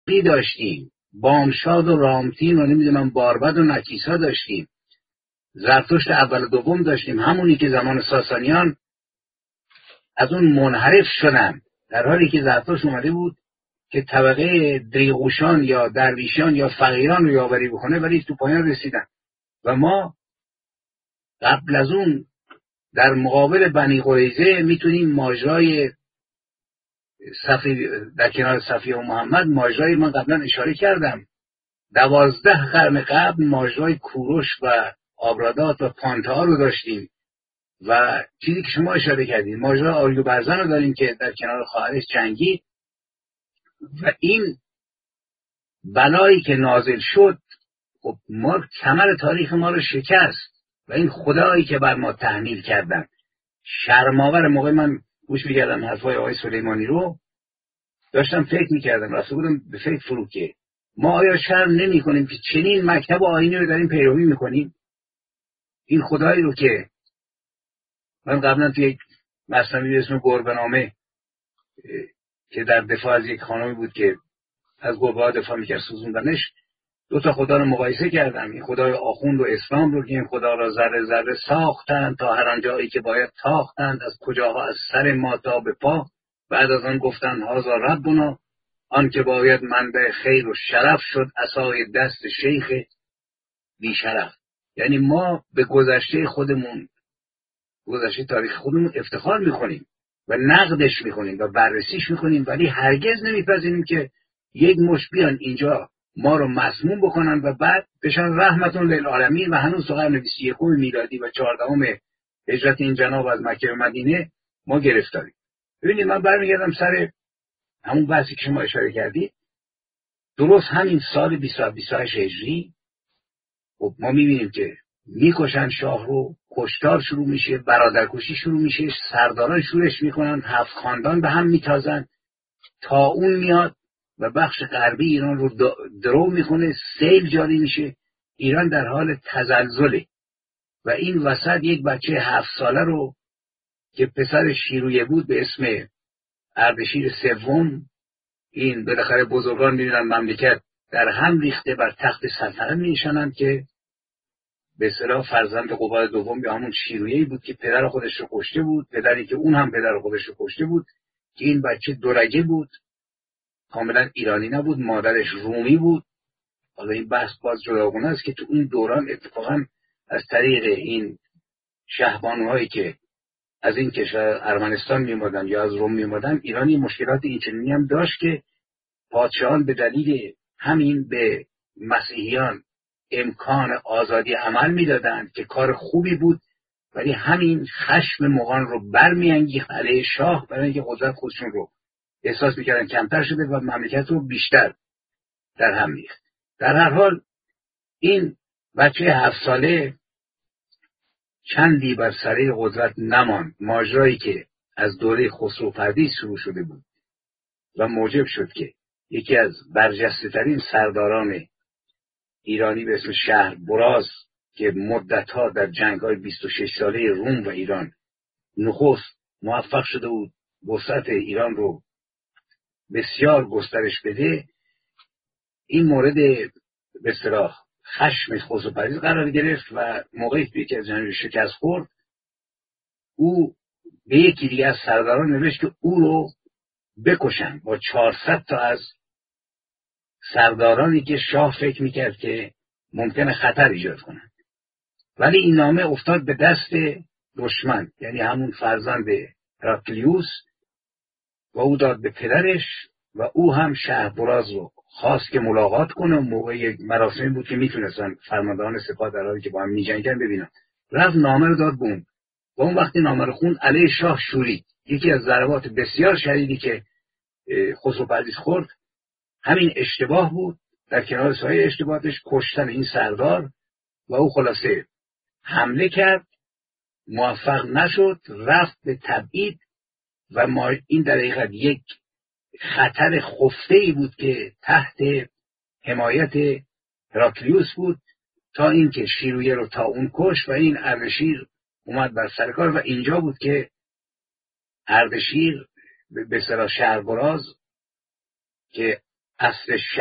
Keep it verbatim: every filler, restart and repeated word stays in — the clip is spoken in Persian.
شوقی داشتیم، بامشاد و رامتین و نمیدونم باربد و نکیسا داشتیم، زرتشت اول و دوم داشتیم، همونی که زمان ساسانیان از اون منحرف شدن، در حالی که زرتشت اومده بود که طبقه دریغوشان یا درویشان یا فقیران رو یاوری بکنه، ولی تو پایان رسیدن. و ما قبل از اون در مقابل بنی قریظه میتونیم ماجرای صفی در کنار صفیه و محمد، ماجرای من قبلا اشاره کردم، دوازده قرن قبل ماجرای کوروش و آبرادات و پانتا رو داشتیم و چیزی که شما اشاره کردید ماجرای آریو برزن رو داریم که در کنار خواهرش جنگید و این بلایی که نازل شد خب ما کمر تاریخ ما رو شکست و این خدایی که بر ما تحمیل کردن شرماور. موقع من گوش می‌کردم حرفای آقای سلیمانی رو، داشتم فکر می‌کردم، رفته بودم به فکر فرو که ما آیا شرم نمی‌کنیم که چنین مکتب و آیینی رو داریم پیروی می‌کنیم؟ این خدایی رو که من قبلا توی یک مثنوی به اسم گربه‌نامه که در دفاع از یک خانمی بود که از گربه‌ها دفاع می‌کرد سوزوندنش، دو تا خدا رو مقایسه کردم، این خدای آخوند و اسلام رو که این خدا را ذره ذره ساختند تا هر آنجایی که باید تاختند، از کجاها از سر ما تا به پا، بعد از آن گفتند هذا ربنا، آن که باید منبع خیر و شرف شد عصای دست شیخ بی شرف. یعنی ما به گذشته خودمون، گذشته تاریخ خودمون افتخار میکنیم و نقدش میکنیم و بررسیش میکنیم، ولی هرگز نمیپذیریم که یک مش بیان اینجا ما رو مسموم بکنن و بعد بشن رحمتون للعالمین و هنوز تو قرن بیست و یکم میلادی و چهاردهم هجرت این جناب از مکه به مدینه ما گرفتاریم. ببینید من برمیگردم سر همون بحثی که شما اشاره کردید. درست همین سال بیست و هشت هجری خب ما میبینیم که میکشن شاه رو، کشتار شروع میشه، برادرکشی شروع میشه، سرداران شورش میکنن، هفت خاندان به هم میتازن، تا اون میاد و بخش غربی ایران رو درو میکنه، سیل جاری میشه، ایران در حال تزلزله و این وسط یک بچه هفت ساله رو که پسر شیرویه بود به اسم اردشیر سوم، این بالاخره بزرگان میبینن مملکت در هم ریخته، بر تخت سلطنت میشنن که به اصطلاح فرزند قباد دوم یا همون شیرویه‌ای بود که پدر خودش رو کشته بود، پدری که اون هم پدر خودش رو کشته بود، که این بچه دورگه بود، کاملا ایرانی نبود، مادرش رومی بود. حالا این بحث باز جداگانه است که تو این دوران اتفاقا از طریق این شهبانوهایی که از این کشور ارمنستان میمادن یا از روم میمادن، ایرانی مشکلات اینچنینی هم داشت که پادشاهان به دلیل همین به مسیحیان امکان آزادی عمل میدادند که کار خوبی بود، ولی همین خشم مغان رو برمیانگیخت علیه شاه، برای اینکه قدرت خودشون رو احساس میکردن کمتر شده و مملکت رو بیشتر در هم ریخت. در هر حال این بچه هفت ساله چندی بر سره قدرت نماند. ماجرایی که از دوره خسرو پرویز شروع شده بود و موجب شد که یکی از برجسته ترین سرداران ایرانی به اسم شهربراز که مدتها در جنگ‌های بیست و شش ساله روم و ایران نخست موفق شده بود وسعت ایران رو بسیار گسترش بده، این مورد به اصطلاح خشم خسرو پرویز قرار گرفت و موقعی که از جنگ شکست خورد، او به یکی دیگه از سرداران نوشت که او رو بکشن با چهارصد تا از سردارانی که شاه فکر میکرد که ممکنه خطر ایجاد کنند. ولی این نامه افتاد به دست دشمن، یعنی همون فرزند هراکلیوس، و او داد به پدرش و او هم شهربراز رو خواست که ملاقات کنه. موقع یک مراسمی بود که میتونستن فرماندهان سپاه در حالی که با هم میجنگن ببینن، رفت نامه رو داد به اون و اون وقتی نامه رو خوند علیه شاه شورید. یکی از ضربات بسیار شدیدی که خسرو پرویز خورد همین اشتباه بود، در کنار سایر اشتباهاتش کشتن این سردار، و او خلاصه حمله کرد، موفق نشد، رفت به تبعید و ما این در حقیقت یک خطر خفته‌ای بود که تحت حمایت هراکلیوس بود تا اینکه شیرویه رو تا اون کش و این اردشیر اومد بر سر کار. و اینجا بود که اردشیر به اصطلاح شهربراز که اصل